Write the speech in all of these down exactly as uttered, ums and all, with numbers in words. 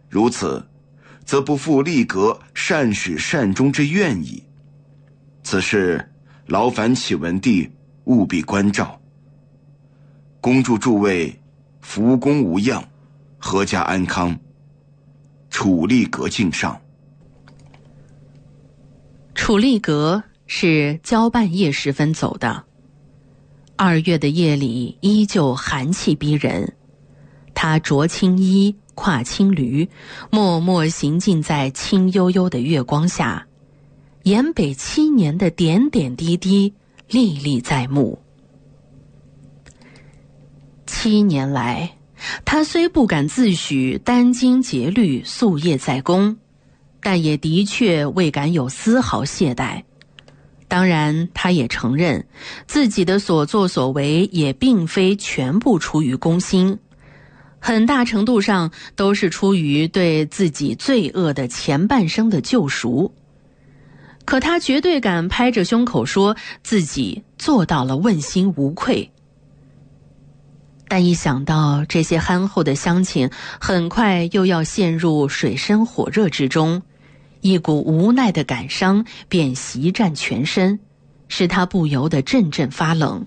如此，则不负立阁善始善终之愿矣。此事劳烦启文帝务必关照。恭祝诸位福功无恙，阖家安康。楚立阁敬上。 楚立阁是交半夜时分走的。二月的夜里依旧寒气逼人，他着青衣，跨青驴，默默行进在清幽幽的月光下，延北七年的点点滴滴历历在目。七年来，他虽不敢自诩殚精竭虑，夙夜在公，但也的确未敢有丝毫懈怠。当然，他也承认自己的所作所为也并非全部出于公心，很大程度上都是出于对自己罪恶的前半生的救赎。可他绝对敢拍着胸口说自己做到了问心无愧。但一想到这些憨厚的乡亲很快又要陷入水深火热之中，一股无奈的感伤便袭占全身，使他不由得阵阵发冷。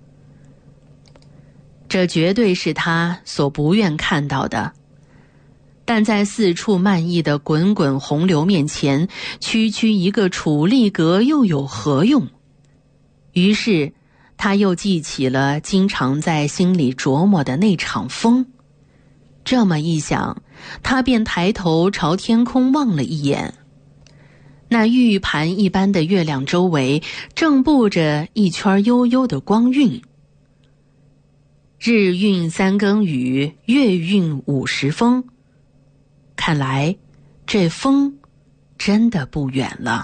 这绝对是他所不愿看到的，但在四处漫溢的滚滚洪流面前，区区一个楚立阁又有何用？于是他又记起了经常在心里琢磨的那场风。这么一想，他便抬头朝天空望了一眼。那玉盘一般的月亮周围正布着一圈悠悠的光晕。日晕三更雨，月晕五时风。看来这风真的不远了。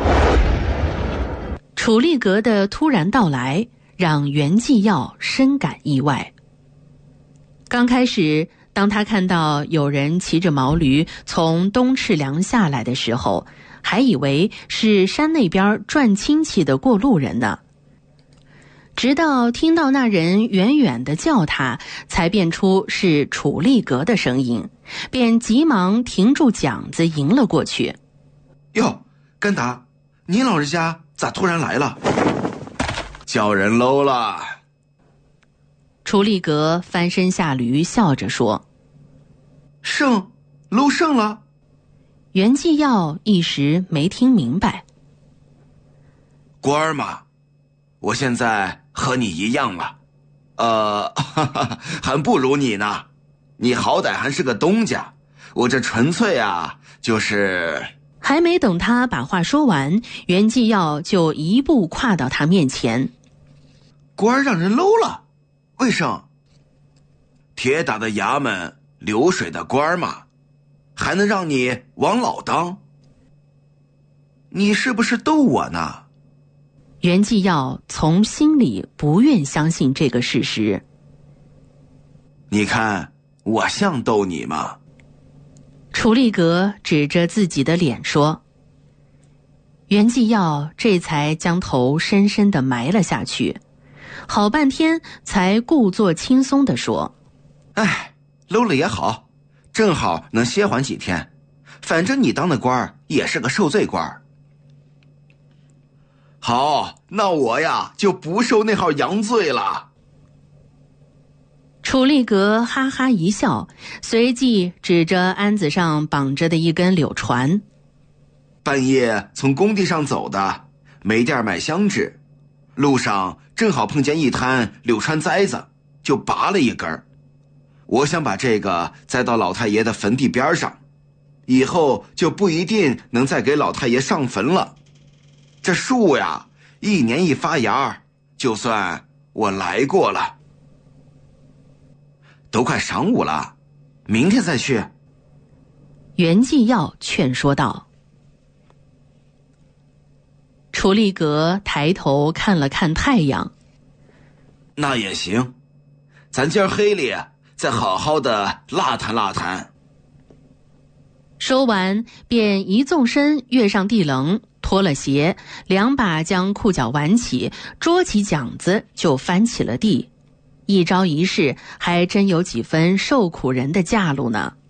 楚立阁的突然到来让袁纪耀深感意外。刚开始，当他看到有人骑着毛驴从东赤梁下来的时候，还以为是山那边转亲戚的过路人呢。直到听到那人远远地叫他，才辨出是楚立阁的声音，便急忙停住桨子迎了过去。 哟，甘达，你老人家咋突然来了？叫人搂了。 楚立阁翻身下驴，笑着说： 胜，搂胜了。 袁纪耀一时没听明白。 官儿嘛，我现在和你一样了，呃，哈哈，还不如你呢。你好歹还是个东家，我这纯粹啊，就是…… 还没等他把话说完，袁纪耀就一步跨到他面前。 官儿让人搂了，为甚？铁打的衙门，流水的官儿嘛，还能让你王老当？你是不是逗我呢？ 袁纪耀从心里不愿相信这个事实。 你看我像逗你吗？ 楚立阁指着自己的脸说。袁纪耀这才将头深深地埋了下去，好半天才故作轻松地说： 哎，搂了也好，正好能歇缓几天，反正你当的官儿也是个受罪官儿。好，那我呀就不受那号洋罪了。 楚立阁哈哈一笑，随即指着鞍子上绑着的一根柳船： 半夜从工地上走的，没地儿买香纸，路上正好碰见一滩柳川栽子，就拔了一根。我想把这个栽到老太爷的坟地边上，以后就不一定能再给老太爷上坟了。这树呀，一年一发芽，就算我来过了。都快晌午了，明天再去。 袁纪耀劝说道。楚立阁抬头看了看太阳。 那也行，咱今儿黑里再好好的拉谈拉谈。 说完便一纵身跃上地棱，脱了鞋，两把将裤脚挽起，捉起桨子就翻起了地。一招一式还真有几分受苦人的架路呢。